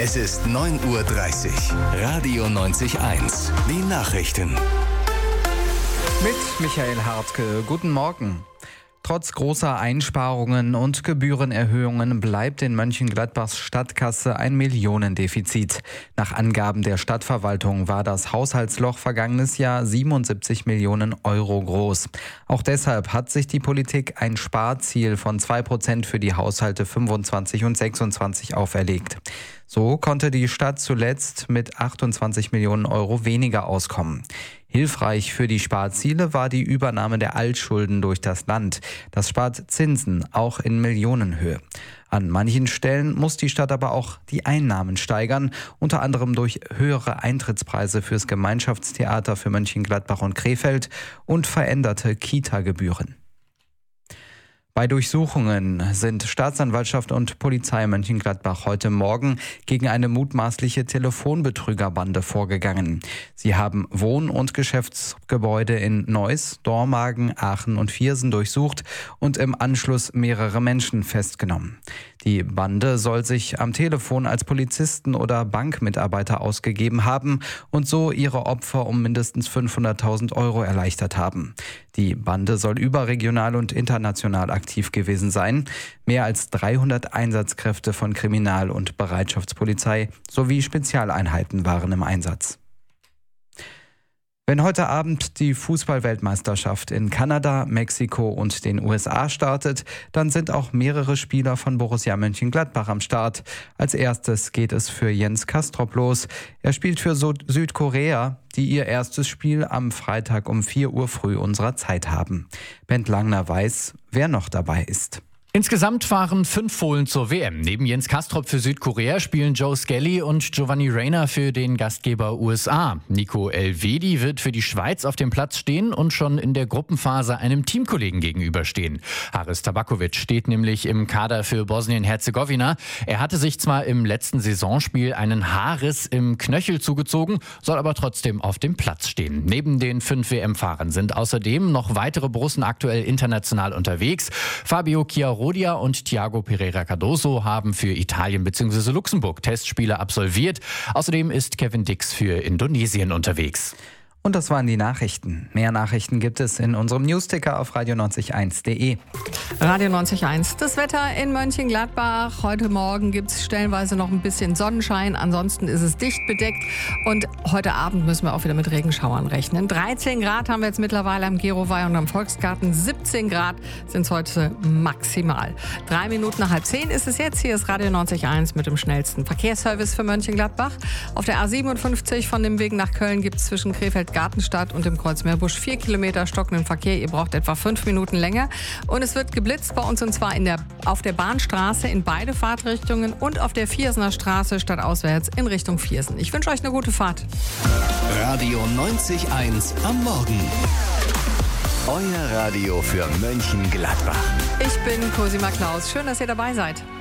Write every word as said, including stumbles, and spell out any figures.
Es ist neun Uhr dreißig. Radio neunzig Komma eins. Die Nachrichten. Mit Michael Hartke. Guten Morgen. Trotz großer Einsparungen und Gebührenerhöhungen bleibt in Mönchengladbachs Stadtkasse ein Millionendefizit. Nach Angaben der Stadtverwaltung war das Haushaltsloch vergangenes Jahr siebenundsiebzig Millionen Euro groß. Auch deshalb hat sich die Politik ein Sparziel von zwei Prozent für die Haushalte fünfundzwanzig und sechsundzwanzig auferlegt. So konnte die Stadt zuletzt mit achtundzwanzig Millionen Euro weniger auskommen. Hilfreich für die Sparziele war die Übernahme der Altschulden durch das Land. Das spart Zinsen, auch in Millionenhöhe. An manchen Stellen muss die Stadt aber auch die Einnahmen steigern, unter anderem durch höhere Eintrittspreise fürs Gemeinschaftstheater für Mönchengladbach und Krefeld und veränderte Kita-Gebühren. Bei Durchsuchungen sind Staatsanwaltschaft und Polizei Mönchengladbach heute Morgen gegen eine mutmaßliche Telefonbetrügerbande vorgegangen. Sie haben Wohn- und Geschäftsgebäude in Neuss, Dormagen, Aachen und Viersen durchsucht und im Anschluss mehrere Menschen festgenommen. Die Bande soll sich am Telefon als Polizisten oder Bankmitarbeiter ausgegeben haben und so ihre Opfer um mindestens fünfhunderttausend Euro erleichtert haben. Die Bande soll überregional und international aktiv gewesen sein. Mehr als dreihundert Einsatzkräfte von Kriminal- und Bereitschaftspolizei sowie Spezialeinheiten waren im Einsatz. Wenn heute Abend die Fußball-Weltmeisterschaft in Kanada, Mexiko und den U S A startet, dann sind auch mehrere Spieler von Borussia Mönchengladbach am Start. Als erstes geht es für Jens Kastrop los. Er spielt für Südkorea, die ihr erstes Spiel am Freitag um vier Uhr früh unserer Zeit haben. Bent Langner weiß, wer noch dabei ist. Insgesamt fahren fünf Fohlen zur W M. Neben Jens Kastrop für Südkorea spielen Joe Skelly und Giovanni Reyna für den Gastgeber U S A. Nico Elvedi wird für die Schweiz auf dem Platz stehen und schon in der Gruppenphase einem Teamkollegen gegenüberstehen. Haris Tabakovic steht nämlich im Kader für Bosnien-Herzegowina. Er hatte sich zwar im letzten Saisonspiel einen Haarriss im Knöchel zugezogen, soll aber trotzdem auf dem Platz stehen. Neben den fünf W M-Fahrern sind außerdem noch weitere Borussen aktuell international unterwegs. Fabio Chiaro Rodia und Thiago Pereira Cardoso haben für Italien bzw. Luxemburg Testspiele absolviert. Außerdem ist Kevin Dix für Indonesien unterwegs. Und das waren die Nachrichten. Mehr Nachrichten gibt es in unserem Newsticker auf radio neunzig Komma eins punkt de. Radio neunzig Komma eins. Das Wetter in Mönchengladbach. Heute Morgen gibt es stellenweise noch ein bisschen Sonnenschein. Ansonsten ist es dicht bedeckt. Und heute Abend müssen wir auch wieder mit Regenschauern rechnen. dreizehn Grad haben wir jetzt mittlerweile am Geroweih und am Volksgarten. siebzehn Grad sind es heute maximal. Drei Minuten nach halb zehn ist es jetzt. Hier ist Radio neunzig Komma eins mit dem schnellsten Verkehrsservice für Mönchengladbach. Auf der A siebenundfünfzig von dem Weg nach Köln gibt es zwischen Krefeld Gartenstadt und dem Kreuzmeerbusch vier Kilometer stockenden Verkehr. Ihr braucht etwa fünf Minuten länger. Und es wird geblitzt bei uns und zwar in der, auf der Bahnstraße in beide Fahrtrichtungen und auf der Viersener Straße stadtauswärts in Richtung Viersen. Ich wünsche euch eine gute Fahrt. Radio neunzig Komma eins am Morgen. Euer Radio für Mönchengladbach. Ich bin Cosima Klaus. Schön, dass ihr dabei seid.